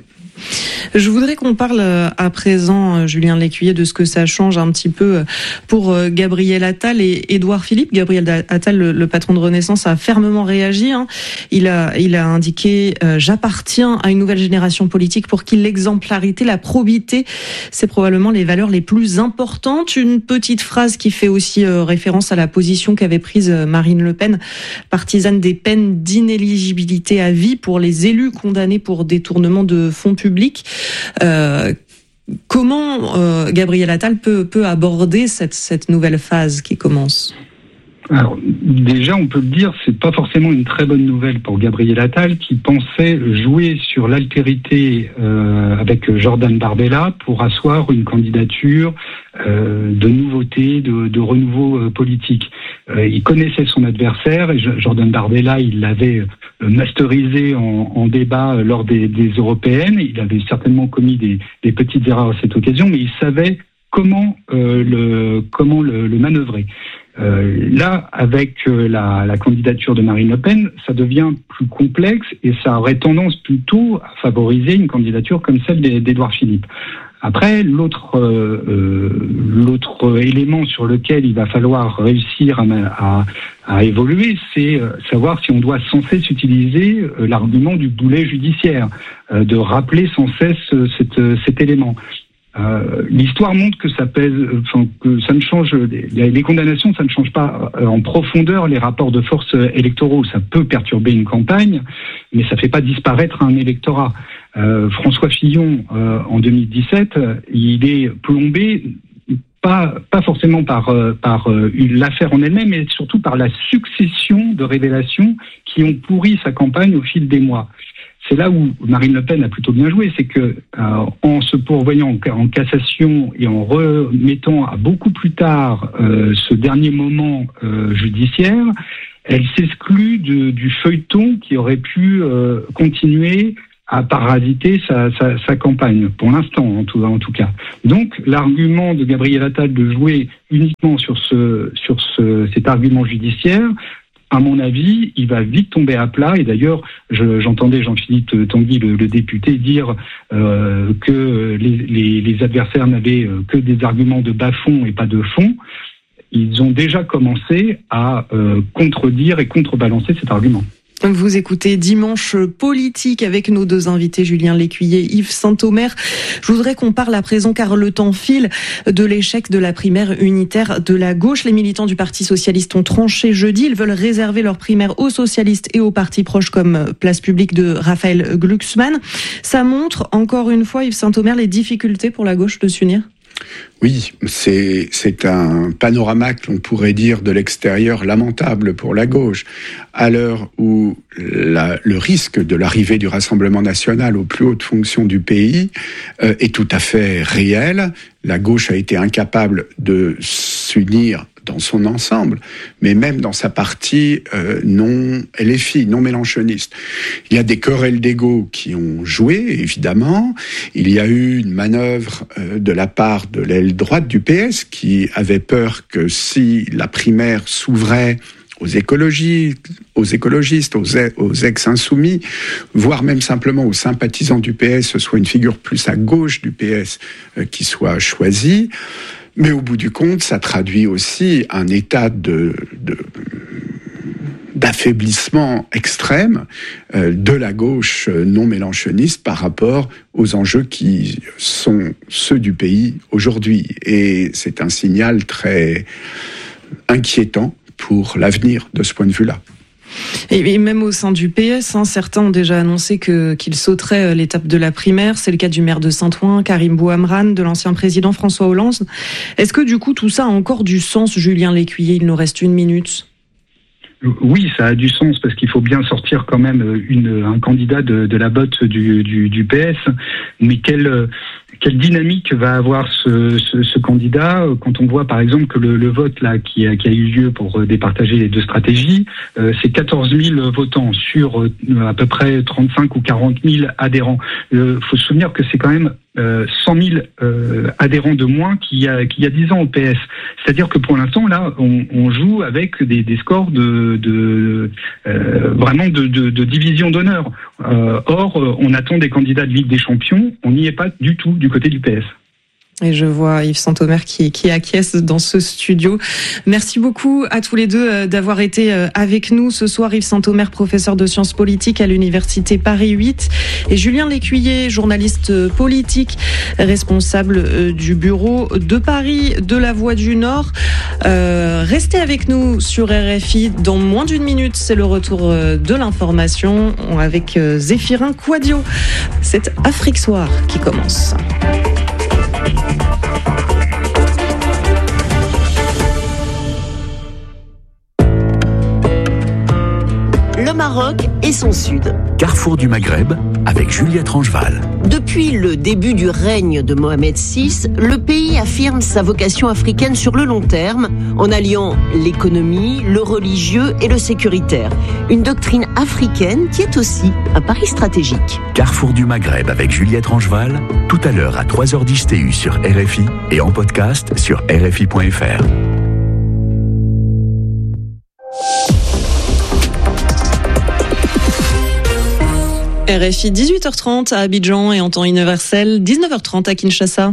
Je voudrais qu'on parle à présent, Julien Lécuyer, de ce que ça change un petit peu pour Gabriel Attal et Édouard Philippe. Gabriel Attal, le, le patron de Renaissance, a fermement réagi. Hein. Il a, il a indiqué euh, « J'appartiens à une nouvelle génération politique pour qui l'exemplarité, la probité, c'est probablement les valeurs les plus importantes ». Une petite phrase qui fait aussi euh, référence à la position qu'avait prise Marine Le Pen, partisane des peines d'inéligibilité à vie pour les élus condamnés pour détournement de fonds publics. Public. Euh, comment euh, Gabriel Attal peut, peut aborder cette, cette nouvelle phase qui commence ? Alors, déjà, on peut le dire, c'est pas forcément une très bonne nouvelle pour Gabriel Attal qui pensait jouer sur l'altérité euh, avec Jordan Bardella pour asseoir une candidature euh, de nouveauté, de, de renouveau euh, politique. Euh, il connaissait son adversaire et Jordan Bardella, il l'avait masterisé en, en débat lors des, des européennes. Il avait certainement commis des, des petites erreurs à cette occasion, mais il savait comment euh, le comment le, le manœuvrer. Euh, là, avec euh, la, la candidature de Marine Le Pen, ça devient plus complexe et ça aurait tendance plutôt à favoriser une candidature comme celle d'Édouard Philippe. Après, l'autre euh, euh, l'autre élément sur lequel il va falloir réussir à, à, à évoluer, c'est euh, savoir si on doit sans cesse utiliser euh, l'argument du boulet judiciaire, euh, de rappeler sans cesse euh, cet, cet élément. Euh, l'histoire montre que ça pèse, enfin que ça ne change, les, les condamnations, ça ne change pas euh, en profondeur les rapports de force électoraux. Ça peut perturber une campagne, mais ça fait pas disparaître un électorat. Euh, François Fillon, euh, en deux mille dix-sept, il est plombé pas pas forcément par euh, par euh, l'affaire en elle-même, mais surtout par la succession de révélations qui ont pourri sa campagne au fil des mois. C'est là où Marine Le Pen a plutôt bien joué, c'est que euh, en se pourvoyant en, en cassation et en remettant à beaucoup plus tard euh, ce dernier moment euh, judiciaire, elle s'exclut de, du feuilleton qui aurait pu euh, continuer à parasiter sa, sa, sa campagne, pour l'instant en tout, en tout cas. Donc l'argument de Gabriel Attal de jouer uniquement sur ce sur ce, cet argument judiciaire, à mon avis, il va vite tomber à plat. Et d'ailleurs, je, j'entendais Jean-Philippe Tanguy, le, le député, dire euh, que les, les, les adversaires n'avaient que des arguments de bas-fond et pas de fond. Ils ont déjà commencé à euh, contredire et contrebalancer cet argument. Vous écoutez Dimanche Politique avec nos deux invités, Julien Lécuyer, Yves Saint-Omer. Je voudrais qu'on parle à présent, car le temps file, de l'échec de la primaire unitaire de la gauche. Les militants du Parti Socialiste ont tranché jeudi. Ils veulent réserver leur primaire aux socialistes et aux partis proches comme Place Publique de Raphaël Glucksmann. Ça montre, encore une fois, Yves Saint-Omer, les difficultés pour la gauche de s'unir ? Oui, c'est, c'est un panorama que l'on pourrait dire de l'extérieur lamentable pour la gauche. À l'heure où la, le risque de l'arrivée du Rassemblement national aux plus hautes fonctions du pays euh, est tout à fait réel, la gauche a été incapable de s'unir dans son ensemble, mais même dans sa partie euh, non L F I, non mélenchoniste. Il y a des querelles d'ego qui ont joué, évidemment. Il y a eu une manœuvre euh, de la part de l'aile droite du P S qui avait peur que si la primaire s'ouvrait aux écologies, aux écologistes, aux, aux ex-insoumis, voire même simplement aux sympathisants du P S, ce soit une figure plus à gauche du P S euh, qui soit choisie. Mais au bout du compte, ça traduit aussi un état de, de, d'affaiblissement extrême euh, de la gauche non mélenchoniste par rapport aux enjeux qui sont ceux du pays aujourd'hui. Et c'est un signal très inquiétant pour l'avenir de ce point de vue-là. Et même au sein du P S, hein, certains ont déjà annoncé que, qu'ils sauteraient l'étape de la primaire. C'est le cas du maire de Saint-Ouen, Karim Bouhamran, de l'ancien président François Hollande. Est-ce que du coup tout ça a encore du sens, Julien Lécuyer ? Il nous reste une minute. Oui, ça a du sens parce qu'il faut bien sortir quand même une, un candidat de, de la botte du, du, du P S. Mais quelle, quelle dynamique va avoir ce, ce, ce candidat quand on voit par exemple que le, le vote là qui a, qui a eu lieu pour départager les deux stratégies, euh, c'est quatorze mille votants sur euh, à peu près trente-cinq ou quarante mille adhérents. Il euh, faut se souvenir que c'est quand même Euh, cent mille euh, adhérents de moins qu'il y a qu'il y a dix ans au P S. C'est-à-dire que pour l'instant là, on, on joue avec des, des scores de, de euh, vraiment de, de, de division d'honneur. Euh, or, on attend des candidats de Ligue des Champions. On n'y est pas du tout du côté du P S. Et je vois Yves Saint-Omer qui, qui acquiesce dans ce studio. Merci beaucoup à tous les deux d'avoir été avec nous ce soir. Yves Saint-Omer, professeur de sciences politiques à l'université Paris huit, et Julien Lécuyer, journaliste politique, responsable du bureau de Paris de la Voix du Nord. Euh, restez avec nous sur R F I. Dans moins d'une minute, c'est le retour de l'information avec Zéphirin Quadio. C'est Afrique Soir qui commence. Le Maroc et son sud. Carrefour du Maghreb avec Juliette Rangeval. Depuis le début du règne de Mohamed six, le pays affirme sa vocation africaine sur le long terme en alliant l'économie, le religieux et le sécuritaire. Une doctrine africaine qui est aussi un pari stratégique. Carrefour du Maghreb avec Juliette Rangeval, tout à l'heure à trois heures dix T U sur R F I et en podcast sur R F I point F R. R F I, dix-huit heures trente à Abidjan et en temps universel, dix-neuf heures trente à Kinshasa.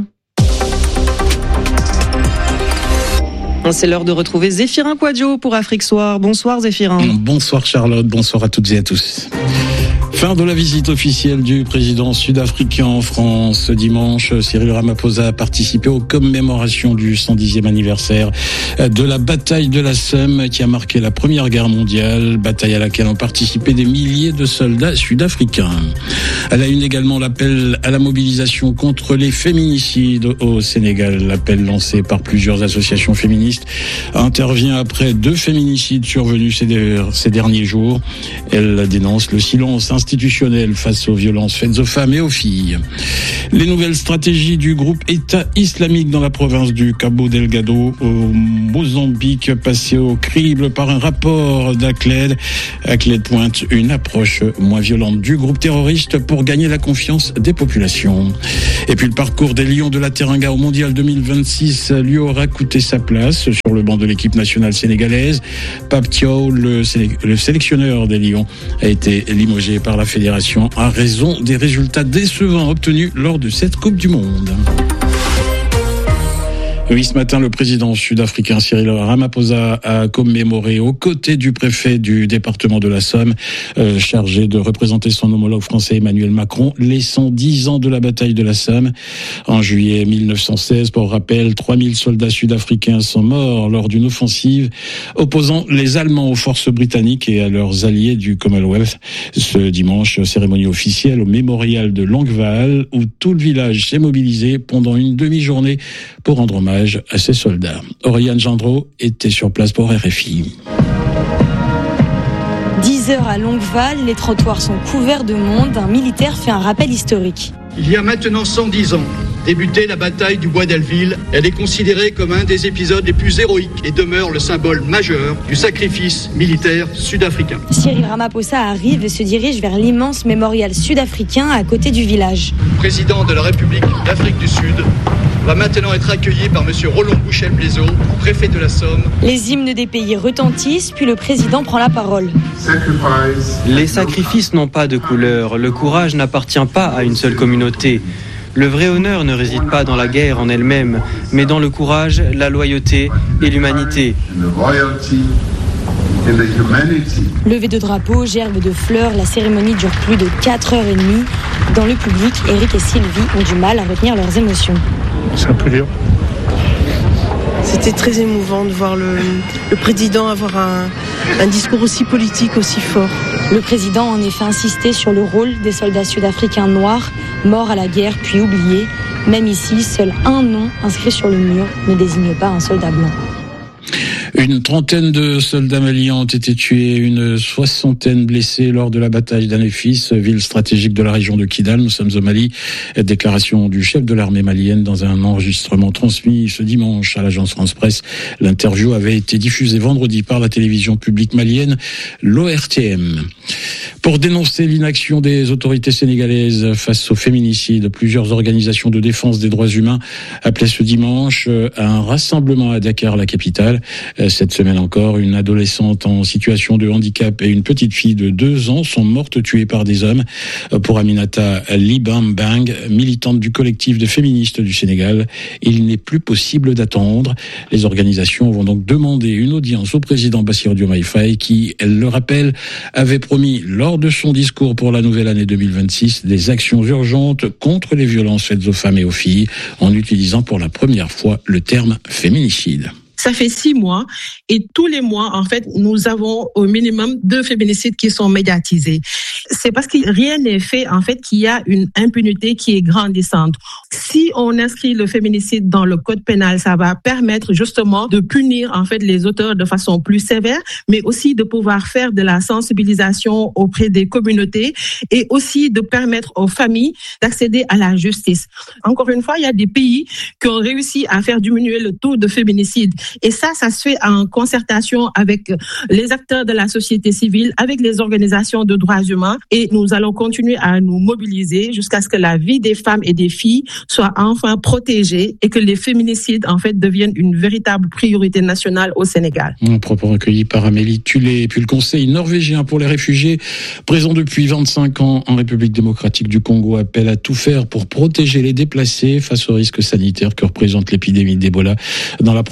C'est l'heure de retrouver Zéphirin Quadio pour Afrique Soir. Bonsoir Zéphirin. Bonsoir Charlotte, bonsoir à toutes et à tous. Fin de la visite officielle du président sud-africain en France. Dimanche, Cyril Ramaphosa a participé aux commémorations du cent dixième anniversaire de la bataille de la Somme qui a marqué la Première Guerre mondiale, bataille à laquelle ont participé des milliers de soldats sud-africains. Elle a une également l'appel à la mobilisation contre les féminicides au Sénégal. L'appel lancé par plusieurs associations féministes intervient après deux féminicides survenus ces derniers jours. Elle dénonce le silence institutionnel face aux violences faites aux femmes et aux filles. Les nouvelles stratégies du groupe État islamique dans la province du Cabo Delgado au Mozambique passées au crible par un rapport d'Acled. Acled pointe une approche moins violente du groupe terroriste pour gagner la confiance des populations. Et puis le parcours des Lions de la Teranga au Mondial deux mille vingt-six lui aura coûté sa place sur le banc de l'équipe nationale sénégalaise. Pape Thiaw, le, sé- le sélectionneur des Lions, a été limogé par la fédération à raison des résultats décevants obtenus lors de cette Coupe du Monde. Oui, ce matin, le président sud-africain Cyril Ramaphosa a commémoré aux côtés du préfet du département de la Somme, euh, chargé de représenter son homologue français Emmanuel Macron, les cent dix ans de la bataille de la Somme. En juillet mille neuf cent seize, pour rappel, trois mille soldats sud-africains sont morts lors d'une offensive opposant les Allemands aux forces britanniques et à leurs alliés du Commonwealth. Ce dimanche, cérémonie officielle au mémorial de Longueval, où tout le village s'est mobilisé pendant une demi-journée pour rendre hommage à ces soldats. Oriane Gendreau était sur place pour R F I. dix heures à Longueval, les trottoirs sont couverts de monde. Un militaire fait un rappel historique. Il y a maintenant cent dix ans, débutait la bataille du Bois d'Alville. Elle est considérée comme un des épisodes les plus héroïques et demeure le symbole majeur du sacrifice militaire sud-africain. Cyril Ramaphosa arrive et se dirige vers l'immense mémorial sud-africain à côté du village. Le président de la République d'Afrique du Sud va maintenant être accueilli par M. Roland Bouchel-Blaiseau, préfet de la Somme. Les hymnes des pays retentissent, puis le président prend la parole. Les sacrifices n'ont pas de couleur. Le courage n'appartient pas à une seule communauté. Le vrai honneur ne réside pas dans la guerre en elle-même, mais dans le courage, la loyauté et l'humanité. Levée de drapeau, gerbe de fleurs, la cérémonie dure plus de quatre heures trente. Dans le public, Eric et Sylvie ont du mal à retenir leurs émotions. C'est un peu dur. C'était très émouvant de voir le, le président avoir un, un discours aussi politique, aussi fort. Le président a en effet insisté sur le rôle des soldats sud-africains noirs, morts à la guerre puis oubliés. Même ici, seul un nom inscrit sur le mur ne désigne pas un soldat blanc. Une trentaine de soldats maliens ont été tués, une soixantaine blessés lors de la bataille d'Anéfis, ville stratégique de la région de Kidal. Nous sommes au Mali. Déclaration du chef de l'armée malienne dans un enregistrement transmis ce dimanche à l'agence France Presse. L'interview avait été diffusée vendredi par la télévision publique malienne, l'O R T M. Pour dénoncer l'inaction des autorités sénégalaises face au féminicide, plusieurs organisations de défense des droits humains appelaient ce dimanche à un rassemblement à Dakar, la capitale. Cette semaine encore, une adolescente en situation de handicap et une petite fille de deux ans sont mortes tuées par des hommes. Pour Aminata Libambang, militante du collectif de féministes du Sénégal, il n'est plus possible d'attendre. Les organisations vont donc demander une audience au président Bassirou Diomaye Faye qui, elle le rappelle, avait promis lors de son discours pour la nouvelle année deux mille vingt-six des actions urgentes contre les violences faites aux femmes et aux filles en utilisant pour la première fois le terme féminicide. Ça fait six mois et tous les mois, en fait, nous avons au minimum deux féminicides qui sont médiatisés. C'est parce que rien n'est fait, en fait, qu'il y a une impunité qui est grandissante. Si on inscrit le féminicide dans le code pénal, ça va permettre justement de punir, en fait, les auteurs de façon plus sévère, mais aussi de pouvoir faire de la sensibilisation auprès des communautés et aussi de permettre aux familles d'accéder à la justice. Encore une fois, il y a des pays qui ont réussi à faire diminuer le taux de féminicide. Et ça, ça se fait en concertation avec les acteurs de la société civile, avec les organisations de droits humains. Et nous allons continuer à nous mobiliser jusqu'à ce que la vie des femmes et des filles soit enfin protégée et que les féminicides, en fait, deviennent une véritable priorité nationale au Sénégal. Un propos recueilli par Amélie Tulé. Et puis le Conseil norvégien pour les réfugiés, présent depuis vingt-cinq ans en République démocratique du Congo, appelle à tout faire pour protéger les déplacés face aux risques sanitaires que représente l'épidémie d'Ebola dans la province de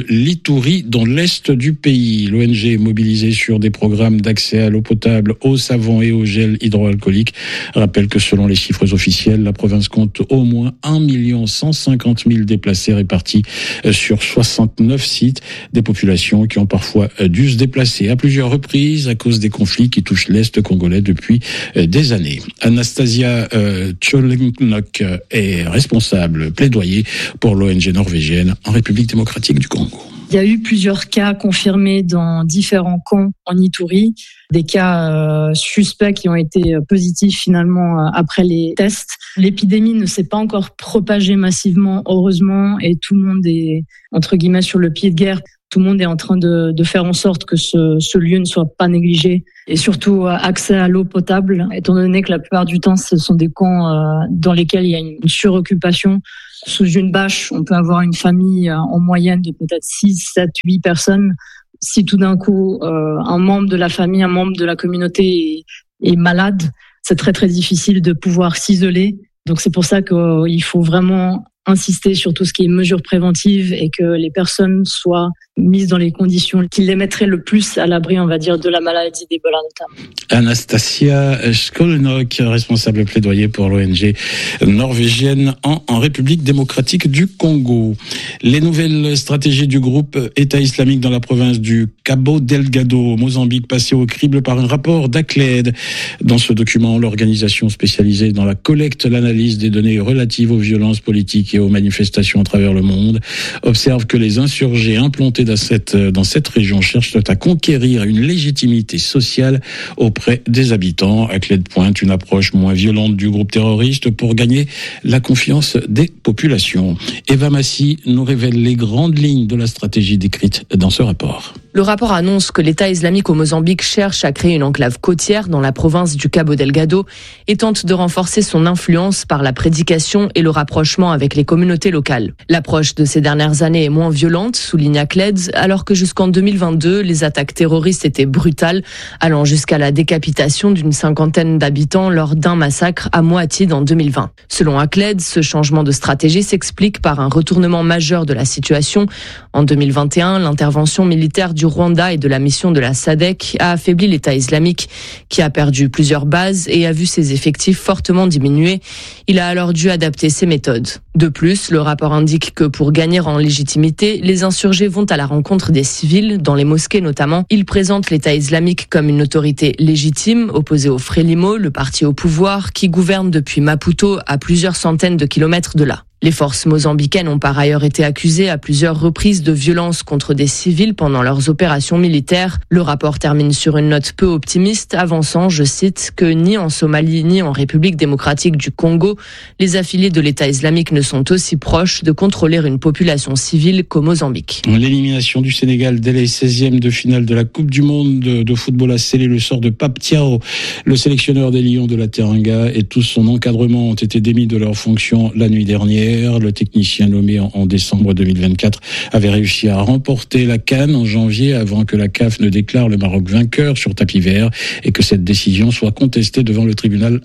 de l'Ituri dans l'est du pays. L'O N G est mobilisée sur des programmes d'accès à l'eau potable, au savon et au gel hydroalcoolique. Rappelle que selon les chiffres officiels, la province compte au moins un million cent cinquante mille déplacés répartis sur soixante-neuf sites. Des populations qui ont parfois dû se déplacer à plusieurs reprises à cause des conflits qui touchent l'Est congolais depuis des années. Anastasia euh, Tcholenok est responsable plaidoyer pour l'O N G norvégienne en République démocratique du Congo. Il y a eu plusieurs cas confirmés dans différents camps en Ituri, des cas euh, suspects qui ont été positifs finalement euh, après les tests. L'épidémie ne s'est pas encore propagée massivement, heureusement, et tout le monde est entre guillemets sur le pied de guerre. Tout le monde est en train de, de faire en sorte que ce, ce lieu ne soit pas négligé et surtout accès à l'eau potable, étant donné que la plupart du temps, ce sont des camps euh, dans lesquels il y a une suroccupation. Sous une bâche, on peut avoir une famille euh, en moyenne de peut-être six, sept, huit personnes. Si tout d'un coup, euh, un membre de la famille, un membre de la communauté est, est malade, c'est très très difficile de pouvoir s'isoler. Donc c'est pour ça qu'il euh, faut vraiment insister sur tout ce qui est mesures préventives et que les personnes soient mises dans les conditions qui les mettraient le plus à l'abri, on va dire, de la maladie d'Ebola notamment. Anastasia Tcholenok, responsable plaidoyer pour l'O N G norvégienne en, en République démocratique du Congo. Les nouvelles stratégies du groupe État islamique dans la province du Cabo Delgado, au Mozambique, passées au crible par un rapport d'Acled. Dans ce document, l'organisation spécialisée dans la collecte, l'analyse des données relatives aux violences politiques et aux manifestations à travers le monde observe que les insurgés implantés dans cette, dans cette région cherchent à conquérir une légitimité sociale auprès des habitants. Acled pointe une approche moins violente du groupe terroriste pour gagner la confiance des populations. Eva Massi nous révèle les grandes lignes de la stratégie décrite dans ce rapport. Le rapport annonce que l'État islamique au Mozambique cherche à créer une enclave côtière dans la province du Cabo Delgado et tente de renforcer son influence par la prédication et le rapprochement avec les communautés locales. L'approche de ces dernières années est moins violente, souligne Acled, alors que jusqu'en deux mille vingt-deux, les attaques terroristes étaient brutales, allant jusqu'à la décapitation d'une cinquantaine d'habitants lors d'un massacre à Moatide en deux mille vingt. Selon Acled, ce changement de stratégie s'explique par un retournement majeur de la situation. En deux mille vingt et un, l'intervention militaire du Rwanda et de la mission de la S A D C a affaibli l'État islamique, qui a perdu plusieurs bases et a vu ses effectifs fortement diminuer. Il a alors dû adapter ses méthodes. De plus, le rapport indique que pour gagner en légitimité, les insurgés vont à la rencontre des civils, dans les mosquées notamment. Ils présentent l'État islamique comme une autorité légitime, opposée au Frélimo, le parti au pouvoir, qui gouverne depuis Maputo, à plusieurs centaines de kilomètres de là. Les forces mozambicaines ont par ailleurs été accusées à plusieurs reprises de violences contre des civils pendant leurs opérations militaires. Le rapport termine sur une note peu optimiste, avançant, je cite, que ni en Somalie ni en République démocratique du Congo, les affiliés de l'État islamique ne sont aussi proches de contrôler une population civile qu'au Mozambique. L'élimination du Sénégal dès les seizièmes de finale de la Coupe du Monde de football a scellé le sort de Pape Thiaw. Le sélectionneur des Lions de la Teranga et tout son encadrement ont été démis de leurs fonctions la nuit dernière. Le technicien nommé en décembre deux mille vingt-quatre avait réussi à remporter la CAN en janvier avant que la C A F ne déclare le Maroc vainqueur sur tapis vert et que cette décision soit contestée devant le tribunal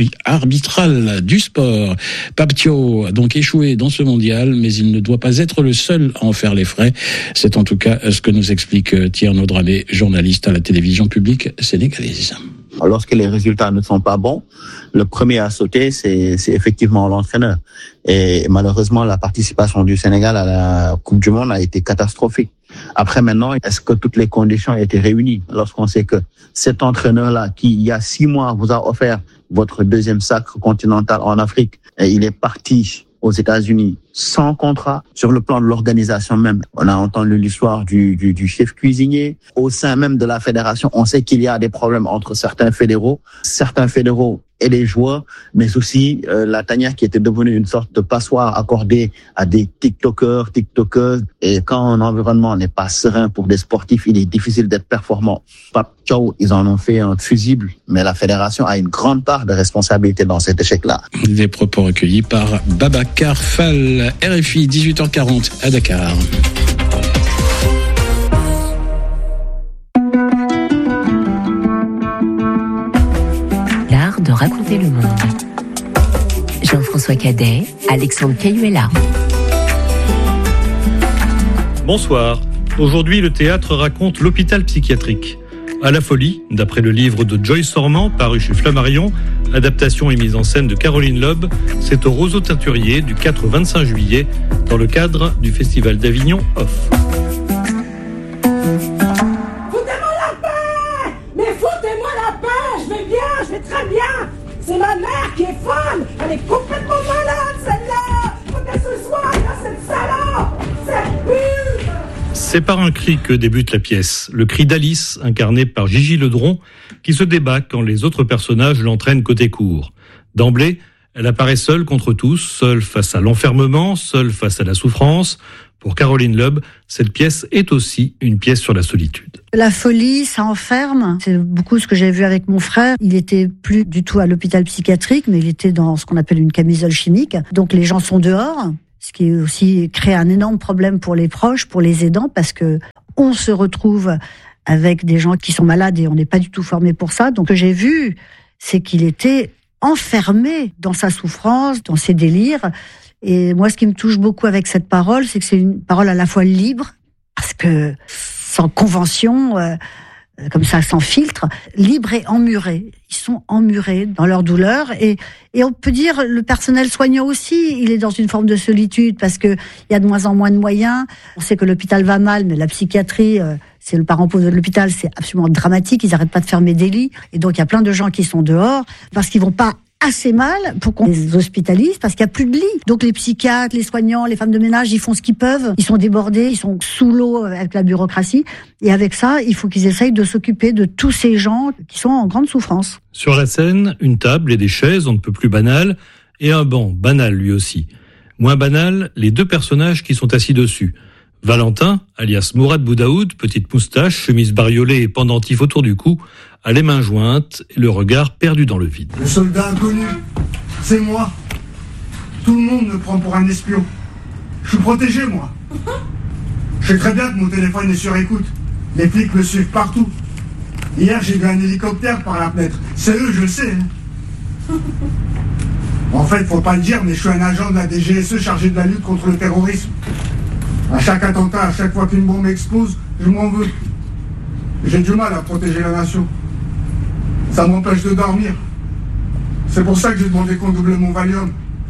arbitral du sport. Pape Thiaw a donc échoué dans ce mondial, mais il ne doit pas être le seul à en faire les frais. C'est en tout cas ce que nous explique Tierno Dramé, journaliste à la télévision publique sénégalaise. Lorsque les résultats ne sont pas bons, le premier à sauter, c'est, c'est effectivement l'entraîneur. Et malheureusement, la participation du Sénégal à la Coupe du Monde a été catastrophique. Après maintenant, est-ce que toutes les conditions ont été réunies? Lorsqu'on sait que cet entraîneur-là, qui il y a six mois vous a offert votre deuxième sacre continental en Afrique, et il est parti aux États-Unis sans contrat. Sur le plan de l'organisation même, on a entendu l'histoire du, du, du chef cuisinier. Au sein même de la fédération, on sait qu'il y a des problèmes entre certains fédéraux, certains fédéraux et les joueurs, mais aussi euh, la tanière qui était devenue une sorte de passoire accordée à des tiktokers, tiktokeuses. Et quand un environnement n'est pas serein pour des sportifs, il est difficile d'être performant. Pape Thiaw, ils en ont fait un fusible, mais la fédération a une grande part de responsabilité dans cet échec-là. Des propos recueillis par Babacar Fall, R F I, dix-huit heures quarante à Dakar. L'art de raconter le monde. Jean-François Cadet, Alexandre Cayuela. Bonsoir. Aujourd'hui, le théâtre raconte l'hôpital psychiatrique. À la folie, d'après le livre de Joyce Sormand, paru chez Flammarion, adaptation et mise en scène de Caroline Loeb, c'est au Roseau Teinturier du quatre au vingt-cinq juillet, dans le cadre du Festival d'Avignon Off. Foutez-moi la paix! Mais foutez-moi la paix! Je vais bien, je vais très bien! C'est ma mère qui est folle! Elle est complètement malade, celle-là! Faut qu'elle se soigne, cette salope! Cette pute! C'est par un cri que débute la pièce, le cri d'Alice, incarné par Gigi Ledron, qui se débat quand les autres personnages l'entraînent côté cour. D'emblée, elle apparaît seule contre tous, seule face à l'enfermement, seule face à la souffrance. Pour Caroline Loeb, cette pièce est aussi une pièce sur la solitude. La folie, ça enferme. C'est beaucoup ce que j'ai vu avec mon frère. Il était plus du tout à l'hôpital psychiatrique, mais il était dans ce qu'on appelle une camisole chimique. Donc les gens sont dehors. Ce qui aussi crée un énorme problème pour les proches, pour les aidants, parce que on se retrouve avec des gens qui sont malades et on n'est pas du tout formé pour ça. Donc, ce que j'ai vu, c'est qu'il était enfermé dans sa souffrance, dans ses délires. Et moi, ce qui me touche beaucoup avec cette parole, c'est que c'est une parole à la fois libre, parce que sans convention, euh, comme ça, sans filtre, libre et emmuré. Ils sont emmurés dans leur douleur et, et on peut dire le personnel soignant aussi, il est dans une forme de solitude parce que il y a de moins en moins de moyens. On sait que l'hôpital va mal, mais la psychiatrie, euh, c'est le parent pauvre de l'hôpital, c'est absolument dramatique. Ils n'arrêtent pas de fermer des lits et donc il y a plein de gens qui sont dehors parce qu'ils vont pas assez mal pour qu'on les hospitalise parce qu'il n'y a plus de lits. Donc les psychiatres, les soignants, les femmes de ménage, ils font ce qu'ils peuvent. Ils sont débordés, ils sont sous l'eau avec la bureaucratie. Et avec ça, il faut qu'ils essayent de s'occuper de tous ces gens qui sont en grande souffrance. Sur la scène, une table et des chaises, on ne peut plus banal, et un banc, banal lui aussi. Moins banal, les deux personnages qui sont assis dessus. Valentin, alias Mourad Boudaoud, petite moustache, chemise bariolée et pendentif autour du cou, a les mains jointes et le regard perdu dans le vide. Le soldat inconnu, c'est moi. Tout le monde me prend pour un espion. Je suis protégé, moi. Je sais très bien que mon téléphone est sur écoute. Les flics me suivent partout. Hier, j'ai vu un hélicoptère par la fenêtre. C'est eux, je le sais. Hein. En fait, faut pas le dire, mais je suis un agent de la D G S E chargé de la lutte contre le terrorisme. À chaque attentat, à chaque fois qu'une bombe explose, je m'en veux. J'ai du mal à protéger la nation. Ça m'empêche de dormir. C'est pour ça que j'ai demandé qu'on double mon Valium.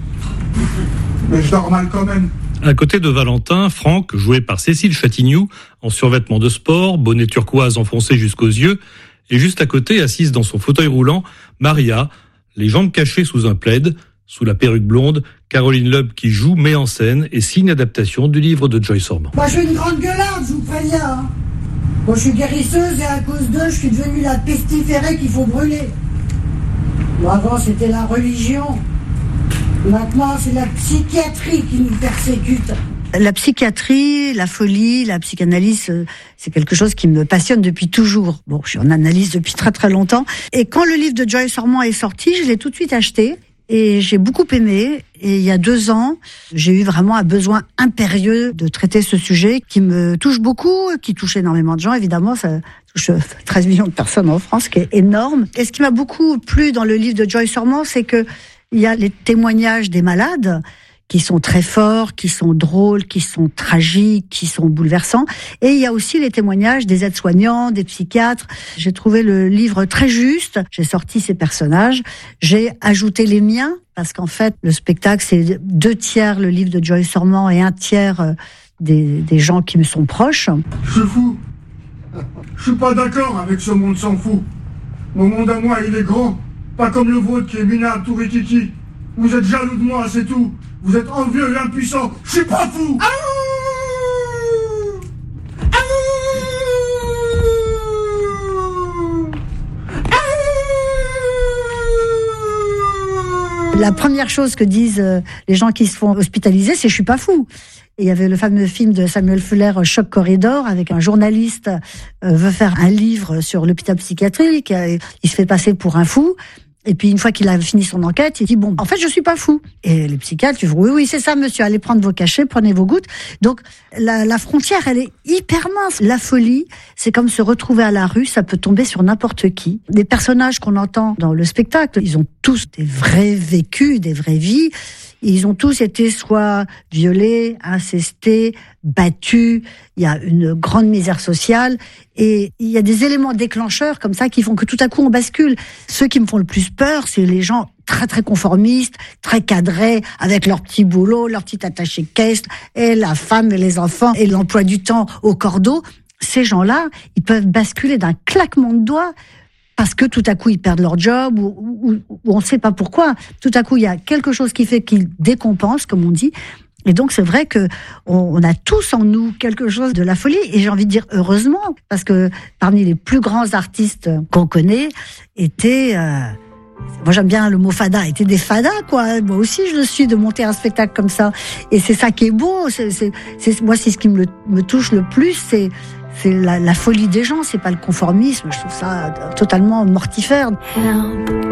Mais je dors mal quand même. À côté de Valentin, Franck, joué par Cécile Chatignoux, en survêtement de sport, bonnet turquoise enfoncé jusqu'aux yeux, et juste à côté, assise dans son fauteuil roulant, Maria, les jambes cachées sous un plaid, sous la perruque blonde, Caroline Loeb qui joue, met en scène et signe adaptation du livre de Joyce Sormand. Moi, je suis une grande gueularde, je vous préviens. Hein. Moi, je suis guérisseuse et à cause d'eux, je suis devenue la pestiférée qu'il faut brûler. Moi, avant, c'était la religion. Maintenant, c'est la psychiatrie qui nous persécute. La psychiatrie, la folie, la psychanalyse, c'est quelque chose qui me passionne depuis toujours. Bon, je suis en analyse depuis très très longtemps. Et quand le livre de Joyce Sormand est sorti, je l'ai tout de suite acheté. Et j'ai beaucoup aimé. Et il y a deux ans, j'ai eu vraiment un besoin impérieux de traiter ce sujet qui me touche beaucoup, qui touche énormément de gens. Évidemment, ça touche treize millions de personnes en France, ce qui est énorme. Et ce qui m'a beaucoup plu dans le livre de Joyce Sormand, c'est que il y a les témoignages des malades qui sont très forts, qui sont drôles, qui sont tragiques, qui sont bouleversants. Et il y a aussi les témoignages des aides-soignants, des psychiatres. J'ai trouvé le livre très juste. J'ai sorti ces personnages. J'ai ajouté les miens, parce qu'en fait, le spectacle, c'est deux tiers le livre de Joyce Sormand et un tiers des, des gens qui me sont proches. Je suis fou. Je suis pas d'accord avec ce monde sans fou. Mon monde à moi, il est grand. Pas comme le vôtre qui est minable, tout rikiki. Vous êtes jaloux de moi, c'est tout. Vous êtes envieux et impuissant. Je suis pas fou. Ah ah ah La première chose que disent les gens qui se font hospitaliser, c'est « je suis pas fou ». Et il y avait le fameux film de Samuel Fuller, Choc Corridor, avec un journaliste euh, veut faire un livre sur l'hôpital psychiatrique. Euh, il se fait passer pour un fou. Et puis, une fois qu'il a fini son enquête, il dit, bon, en fait, je suis pas fou. Et les psychiatres, ils disent, oui, oui, c'est ça, monsieur, allez prendre vos cachets, prenez vos gouttes. Donc, la, la frontière, elle est hyper mince. La folie, c'est comme se retrouver à la rue, ça peut tomber sur n'importe qui. Les personnages qu'on entend dans le spectacle, ils ont tous des vrais vécus, des vraies vies. Et ils ont tous été soit violés, incestés, battus. Il y a une grande misère sociale et il y a des éléments déclencheurs comme ça qui font que tout à coup on bascule. Ceux qui me font le plus peur, c'est les gens très très conformistes, très cadrés, avec leur petit boulot, leur petit attaché-caisse, et la femme et les enfants et l'emploi du temps au cordeau. Ces gens-là, ils peuvent basculer d'un claquement de doigts parce que tout à coup ils perdent leur job ou, ou, ou on ne sait pas pourquoi. Tout à coup il y a quelque chose qui fait qu'ils décompensent, comme on dit. Et donc c'est vrai que on, on a tous en nous quelque chose de la folie. Et j'ai envie de dire heureusement, parce que parmi les plus grands artistes qu'on connaît étaient... Euh, moi j'aime bien le mot fada, étaient des fadas quoi. Moi aussi je le suis de monter un spectacle comme ça. Et c'est ça qui est beau. C'est, c'est, c'est, moi c'est ce qui me, me touche le plus, c'est c'est la, la folie des gens, c'est pas le conformisme. Je trouve ça totalement mortifère. Help.